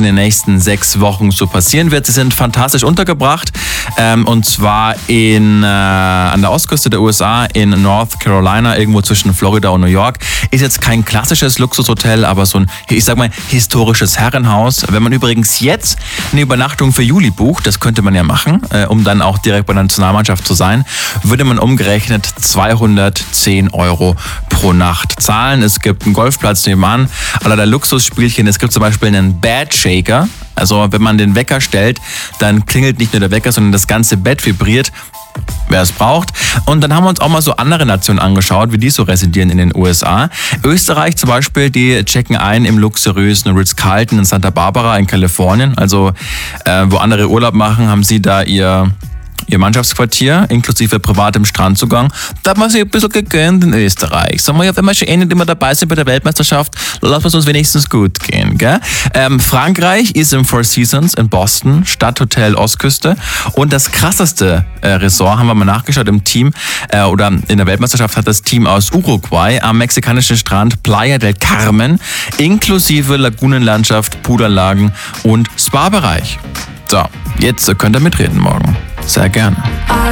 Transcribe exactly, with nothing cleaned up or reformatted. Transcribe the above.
in den nächsten sechs Wochen so passieren wird. Sie sind fantastisch untergebracht, ähm, und zwar in, äh, an der Ostküste der U S A in North Carolina, irgendwo zwischen Florida und New York. Ist jetzt kein klassisches Luxushotel, aber so ein, ich sag mal, historisches Herrenhaus. Wenn man übrigens jetzt eine Übernachtung für Juli bucht, das könnte man ja machen, äh, um dann auch direkt bei der Nationalmannschaft zu sein, würde man umgerechnet zweihundertzehn Euro pro Nacht zahlen. Es gibt einen Golfplatz nebenan, allerlei Luxusspielchen. Es gibt zum Beispiel einen Bed Shaker. Also wenn man den Wecker stellt, dann klingelt nicht nur der Wecker, sondern das ganze Bett vibriert, wer es braucht. Und dann haben wir uns auch mal so andere Nationen angeschaut, wie die so residieren in den U S A. Österreich zum Beispiel, die checken ein im luxuriösen Ritz-Carlton in Santa Barbara in Kalifornien. Also äh, wo andere Urlaub machen, haben sie da ihr... ihr Mannschaftsquartier, inklusive privatem Strandzugang. Da hat man sich ein bisschen gegönnt in Österreich. Sagen wir ja, wenn wir schon eh nicht immer dabei sind bei der Weltmeisterschaft, lassen wir es uns wenigstens gut gehen. Gell? Ähm, Frankreich ist im Four Seasons in Boston, Stadthotel Ostküste. Und das krasseste äh, Resort, haben wir mal nachgeschaut im Team, äh, oder in der Weltmeisterschaft hat das Team aus Uruguay am mexikanischen Strand Playa del Carmen, inklusive Lagunenlandschaft, Poolanlagen und Spa-Bereich. So, jetzt könnt ihr mitreden morgen. Sehr gerne.